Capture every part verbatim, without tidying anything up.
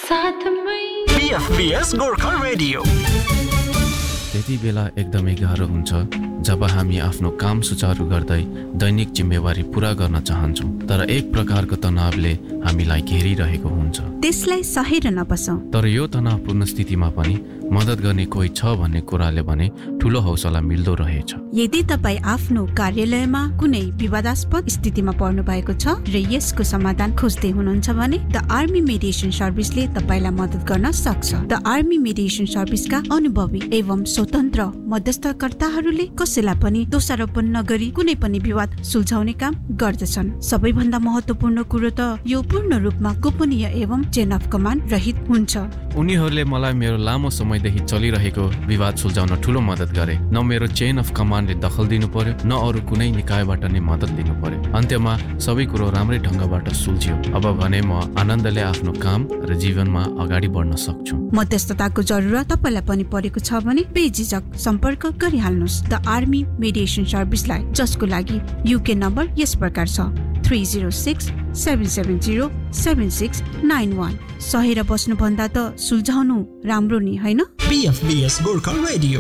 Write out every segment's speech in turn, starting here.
साथमै पीएफबीएस गोर्खा रेडियो। त्यति बेला एकदमै गाह्रो हुन्छ जब हामी आफ्नो काम सुचारू गर्दै दैनिक जिम्मेवारी पूरा गर्न चाहन्छौँ, तर एक प्रकारको तनावले हामीलाई घेरिरहेको हुन्छ। त्यसलाई सहेर नबसौँ। तर यो तनावपूर्ण स्थितिमा पनि मद्दत गर्ने कोही छ भन्ने कुराले भने ठूलो हौसला मिल्दो रहेछ। यदि तपाईँ आफ्नो कार्यालयमा कुनै विवादास्पद स्थितिमा पर्नु भएको छ र यसको समाधान खोज्दै हुनुहुन्छ भने द आर्मी मेडिएसन सर्भिसले तपाईँलाई मद्दत गर्न सक्छ। द आर्मी मेडिएसन सर्भिसका अनुभवी एवं स्वतन्त्र मध्यस्थकर्ताहरूले कसैलाई पनि दोषारोपण नगरी कुनै पनि विवाद सुल्झाउने काम गर्दछन्। सबैभन्दा महत्त्वपूर्ण कुरो त यो पूर्ण रूपमा गोपनीय एवं चेन अफ कमान्ड रहित हुन्छ। उनीहरूले मलाई मेरो लामो समयदेखि चलिरहेको विवाद सुल्झाउन ठूलो मद्दत गरे। न मेरो चेन अफ कमान्डले दखल दिनु पर्यो, न अरू कुनै निकायबाट नै मद्दत लिनु पर्यो। अन्त्यमा सबै कुरो राम्रै ढङ्गबाट सुल्झ्यो। अब भने म आनन्दले आफ्नो काम र जीवनमा अगाडि बढ्न सक्छु। मध्यस्थताको जरुरत तपाईलाई पनि परेको छ भने बेझिझक सम्पर्क गरिहाल्नुहोस् द आर्मी मेडिएसन सर्भिसलाई, जसको लागि युके नम्बर यस प्रकार छ three zero six seven seven zero seven six nine one. सहेर बस्नुभन्दा त सुल्झाउनु राम्रो नि, होइन? पीएफबीएस गोर्खा रेडियो।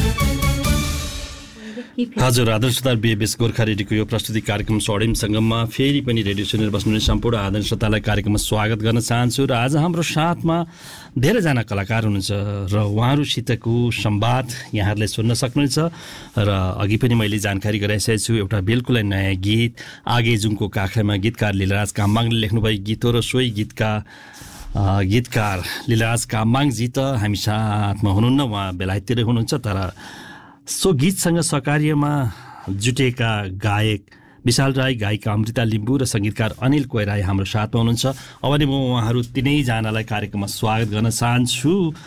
हजुर, आदर्श श्रोता, बीएफबीएस गोर्खा रेडियोको यो प्रस्तुति कार्यक्रम स्वर्णिम सङ्गममा फेरि पनि रेडियो सुनेर बस्नुहुने सम्पूर्ण आदर्श श्रोतालाई कार्यक्रममा स्वागत गर्न चाहन्छु। र आज हाम्रो साथमा धेरैजना कलाकार हुनुहुन्छ र उहाँहरूसितको संवाद यहाँहरूले सुन्न सक्नुहुन्छ। र अघि पनि मैले जानकारी गराइसकेको छु, एउटा बिल्कुलै नयाँ गीत आगे जुङको काखैमा गीतकार लीलाराज कामबाङले लेख्नुभएको गीत हो र सोही गीतका गीतकार लीलाराज कामबाङजी त हामी साथमा हुनुहुन्न, उहाँ बेलायततिर हुनुहुन्छ। तर सो गीतसँग सकार्यमा जुटेका गायक विशाल राई, गायिका अमृता लिम्बू र सङ्गीतकार अनिल कोइराई हाम्रो साथमा हुनुहुन्छ। अब नि म उहाँहरू तिनैजनालाई कार्यक्रममा स्वागत गर्न चाहन्छु।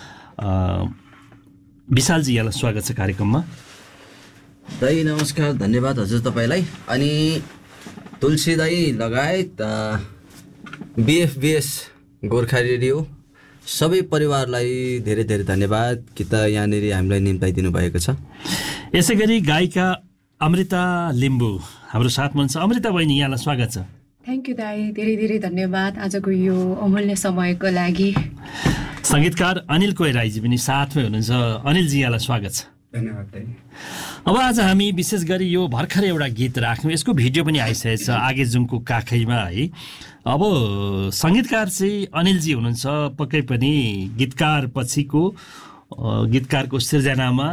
विशालजी, यहाँलाई स्वागत छ कार्यक्रममा। दाई नमस्कार, धन्यवाद हजुर तपाईँलाई। अनि तुलसी दाई लगायत बिएफबीएस गोर्खा रेडियो सबै परिवारलाई धेरै धेरै धन्यवाद कि त यहाँनिर हामीलाई निम्ताइदिनु भएको छ। यसै गरी गायिका अमृता लिम्बू हाम्रो साथमा हुनुहुन्छ। अमृता बहिनी, यहाँलाई स्वागत छ। थ्याङ्क यू दाई, धेरै धेरै धन्यवाद आजको यो अमूल्य समयको लागि। सङ्गीतकार अनिल कोइराईजी पनि साथमै हुनुहुन्छ। अनिलजी, यहाँलाई स्वागत छ। धन्यवाद दाई। अब आज हामी विशेष गरी यो भर्खरै एउटा गीत राख्यौँ, यसको भिडियो पनि आइसकेको छ, आगे जुङको काखैमा है। अब सङ्गीतकार चाहिँ अनिलजी हुनुहुन्छ, पक्कै पनि गीतकार पछिको गीतकारको सिर्जनामा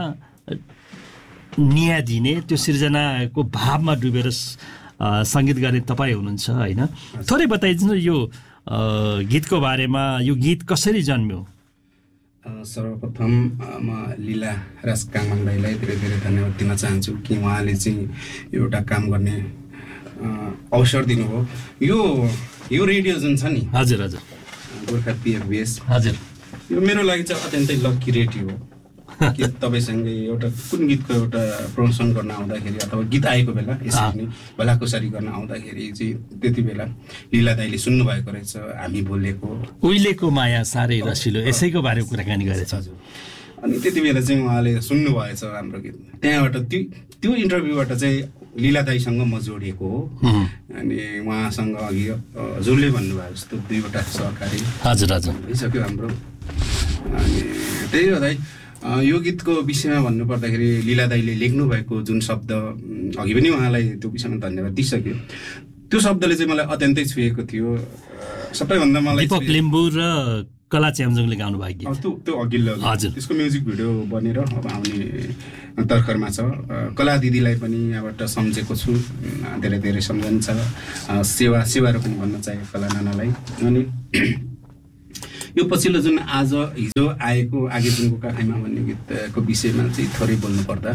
न्याय दिने, त्यो सिर्जनाको भावमा डुबेर सङ्गीत गर्ने तपाईँ हुनुहुन्छ, होइन? थोरै बताइदिनु यो गीतको बारेमा, यो गीत कसरी जन्म्यो? सर्वप्रथम म लीला राज कामबाङ दाइलाई धेरै धेरै धन्यवाद दिन चाहन्छु कि उहाँले चाहिँ एउटा काम गर्ने अवसर दिनुभयो। यो यो रेडियो जुन छ नि, हजुर हजुर, गोर्खा पिएफबीएस, हजुर, यो मेरो लागि चाहिँ अत्यन्तै लक्की रेडियो हो कि तपाईँसँगै एउटा कुन गीतको एउटा प्रमोसन गर्न आउँदाखेरि अथवा गीत आएको बेला यसरी नै भलाकुसारी गर्न आउँदाखेरि चाहिँ त्यति बेला लीला दाइले सुन्नुभएको रहेछ हामी बोलेको उहिलेको माया साह्रै रसिलो, यसैको बारेमा कुराकानी गरेछ। हजुर, अनि त्यति बेला चाहिँ उहाँले सुन्नुभएछ हाम्रो गीत। त्यहाँबाट त्यो त्यो इन्टरभ्यूबाट चाहिँ लीला दाइसँग म जोडिएको हो। अनि उहाँसँग अघि हजुरले भन्नुभएको जस्तो दुईवटा सहकारी हजुर हजुर भइसक्यो हाम्रो। अनि त्यही हो दाइ, यो गीतको विषयमा भन्नुपर्दाखेरि लीला दाइले लेख्नुभएको जुन शब्द, अघि पनि उहाँलाई त्यो विषयमा धन्यवाद दिइसक्यो, त्यो शब्दले चाहिँ मलाई अत्यन्तै छुएको थियो। सबैभन्दा मलाई दीपक लिम्बू र कला च्याम्जुङले गाउनु भएको गीत, त्यो त्यो अघिल्लो हजुर, त्यसको म्युजिक भिडियो बनेर अब आउने तर्खरमा छ। कला दिदीलाई पनि यहाँबाट सम्झेको छु, धेरै धेरै सम्झन्छ, सेवा सेवा रोक्नु भन्न चाहेको कला नानालाई। अनि यो पछिल्लो जुन आज हिजो आएको आगे जुङको काखैमा भन्ने गीतको विषयमा चाहिँ थोरै बोल्नु पर्दा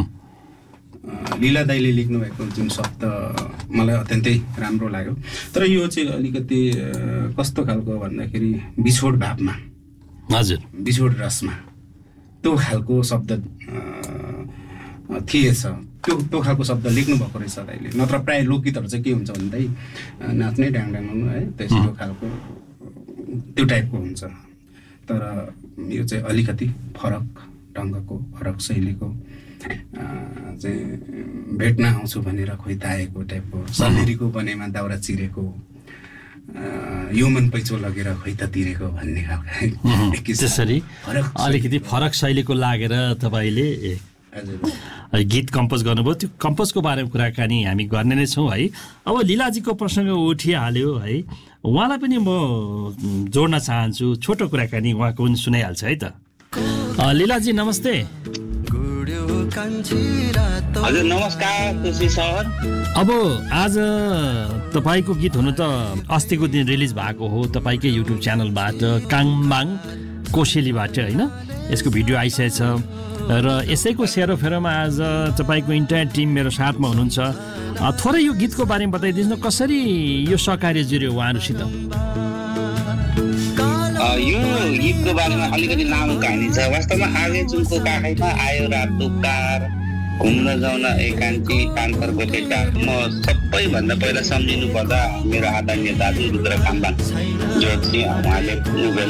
लीला दाइले लेख्नुभएको जुन शब्द मलाई अत्यन्तै राम्रो लाग्यो। तर यो चाहिँ अलिकति कस्तो खालको भन्दाखेरि बिछोड भावमा, हजुर, बिछोड रसमा त्यो खालको शब्द थिएछ, त्यो त्यो खालको शब्द लेख्नु भएको रहेछ दाइले। नत्र प्रायः लोकगीतहरू चाहिँ के हुन्छ भन्दै नाच्ने ड्याङड्याङ है, त्यस्तो खालको त्यो टाइपको हुन्छ। तर यो चाहिँ अलिकति फरक ढङ्गको, फरक शैलीको चाहिँ भेट्न आउँछु भनेर खोइ ताएको टाइपको, सल्लेरीको बनेमा दाउरा चिरेको यौमन पैँचो लगेर खै त तिरेको भन्ने खालको त्यसरी अलिकति फरक शैलीको लागेर तपाईँले गीत कम्पोज गर्नुभयो। त्यो कम्पोजको बारेमा कुराकानी हामी गर्ने नै छौँ है। अब लीलाजीको प्रसङ्ग उठिहाल्यो है, उहाँलाई पनि म जोड्न चाहन्छु, छोटो कुराकानी उहाँको पनि सुनाइहाल्छ है त। लीलाजी नमस्ते। हजुर नमस्कार तुलसी सर। अब आज तपाईँको गीत हुनु त अस्तिको दिन रिलिज भएको हो तपाईँकै युट्युब च्यानलबाट, काङमाङ कोसेलीबाट होइन, यसको भिडियो आइसकेको छ र यसैको सेरोफेरोमा आज तपाईँको इन्टायर टिम मेरो साथमा हुनुहुन्छ। थोरै यो गीतको बारेमा बताइदिनुहोस् न, कसरी यो सहकार्य जुर्यो उहाँहरूसित? यो गीतको बारेमा अलिकति लामो कहानी छ। वास्तवमा आगे जुनको काखैमा आयो रातो कार, घुम्न जाउन एकान्ती कान्परको केटा। म सबैभन्दा पहिला सम्झिनु पर्दा मेरो आदरणीय दाजु रुद्र काम्बाङ जो चाहिँ उहाँले